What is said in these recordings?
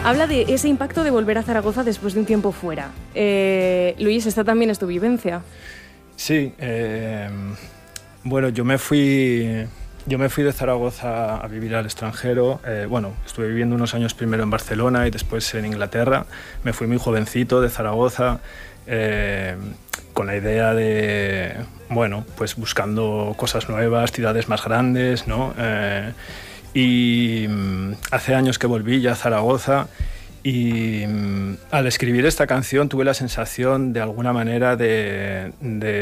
Habla de ese impacto de volver a Zaragoza después de un tiempo fuera. Luis, esta también es tu vivencia. Sí, bueno, yo me fui de Zaragoza a vivir al extranjero. Estuve viviendo unos años primero en Barcelona y después en Inglaterra. Me fui muy jovencito de Zaragoza con la idea de, pues buscando cosas nuevas, ciudades más grandes, ¿no? Y hace años que volví ya a Zaragoza y al escribir esta canción tuve la sensación de alguna manera de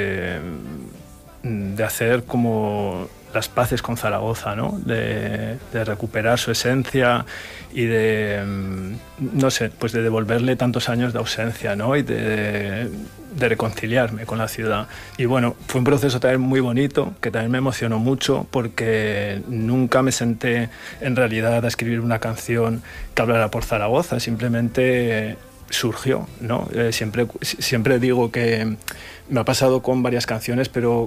hacer como las paces con Zaragoza, ¿no? De recuperar su esencia y de, pues de devolverle tantos años de ausencia, ¿no? Y de reconciliarme con la ciudad. Y bueno, fue un proceso también muy bonito, que también me emocionó mucho, porque nunca me senté en realidad a escribir una canción que hablara por Zaragoza, simplemente surgió, ¿no? Siempre digo que me ha pasado con varias canciones, pero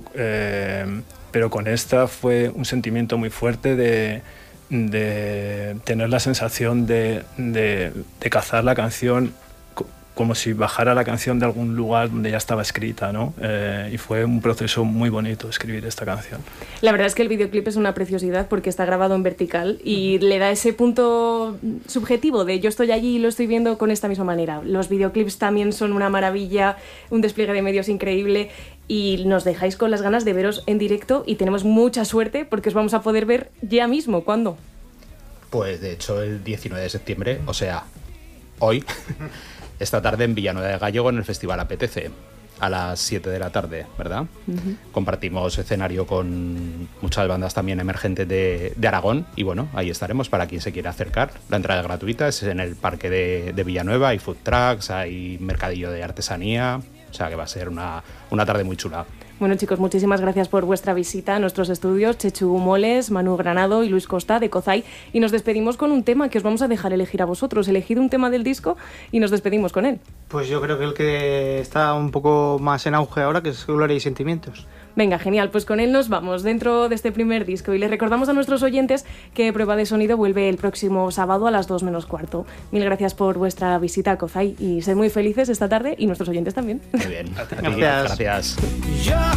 con esta fue un sentimiento muy fuerte de tener la sensación de cazar la canción como si bajara la canción de algún lugar donde ya estaba escrita, ¿no? Y fue un proceso muy bonito escribir esta canción. La verdad es que el videoclip es una preciosidad porque está grabado en vertical y le da ese punto subjetivo de yo estoy allí y lo estoy viendo con esta misma manera. Los videoclips también son una maravilla, un despliegue de medios increíble y nos dejáis con las ganas de veros en directo y tenemos mucha suerte porque os vamos a poder ver ya mismo. ¿Cuándo? Pues de hecho el 19 de septiembre, o sea, hoy... Esta tarde en Villanueva de Gállego en el Festival Apetece, a las 7 de la tarde, ¿verdad? Uh-huh. Compartimos escenario con muchas bandas también emergentes de Aragón y bueno, ahí estaremos para quien se quiera acercar. La entrada es gratuita, es en el parque de Villanueva, hay food trucks, hay mercadillo de artesanía, o sea que va a ser una tarde muy chula. Bueno, chicos, muchísimas gracias por vuestra visita a nuestros estudios. Chechu Moles, Manu Granado y Luis Costa de Cozay. Y nos despedimos con un tema que os vamos a dejar elegir a vosotros. Elegid un tema del disco y nos despedimos con él. Pues yo creo que el que está un poco más en auge ahora, que es Gloria y Sentimientos. Venga, genial, pues con él nos vamos dentro de este primer disco y les recordamos a nuestros oyentes que Prueba de Sonido vuelve el próximo sábado a las 2:45. Mil gracias por vuestra visita a Cozay y sed muy felices esta tarde y nuestros oyentes también. Muy bien, gracias.